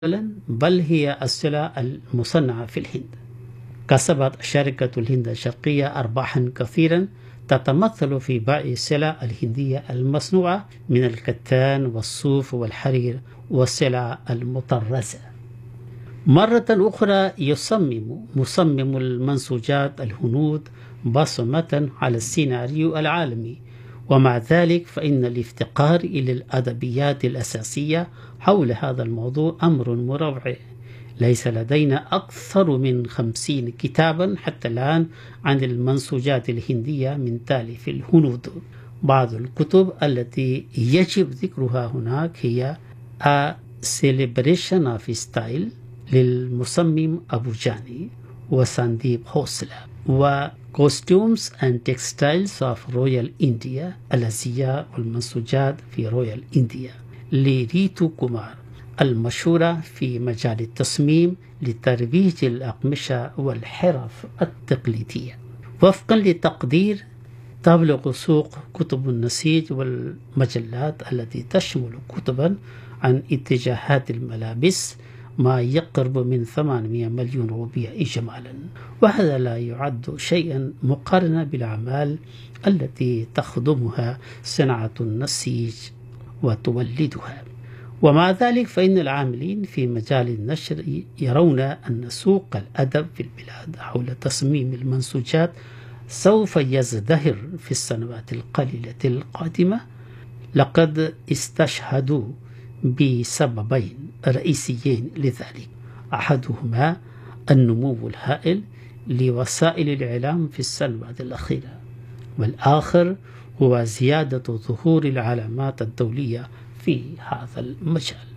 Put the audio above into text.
بل هي السلع المصنعة في الهند. كسبت شركة الهند الشرقية أرباحا كثيرا تتمثل في بيع السلع الهندية المصنوعة من الكتان والصوف والحرير والسلع المطرزة. مرة أخرى يصمم مصمم المنسوجات الهنود بصمة على السيناريو العالمي، ومع ذلك فإن الافتقار إلى الأدبيات الأساسية حول هذا الموضوع أمر مروع. ليس لدينا أكثر من 50 كتابا حتى الآن عن المنسوجات الهندية من تاليف الهنود. بعض الكتب التي يجب ذكرها هناك هي A Celebration of Style للمصمم أبو جاني وسانديب خوسلا، و Costumes and Textiles of Royal India الأزياء والمنسوجات في رويال إنديا لريتو كومار المشهورة في مجال التصميم لترويج الأقمشة والحرف التقليدية. وفقا لتقدير تبلغ سوق كتب النسيج والمجلات التي تشمل كتبا عن اتجاهات الملابس ما يقرب من 800 مليون روبية إجمالا، وهذا لا يعد شيئا مقارنة بالأعمال التي تخدمها صناعة النسيج وتولدها. ومع ذلك فإن العاملين في مجال النشر يرون أن سوق الأدب في البلاد حول تصميم المنسوجات سوف يزدهر في السنوات القليلة القادمة. لقد استشهدوا بسببين رئيسيين لذلك، أحدهما النمو الهائل لوسائل الإعلام في السنوات الأخيرة، والآخر هو زيادة ظهور العلامات الدولية في هذا المجال.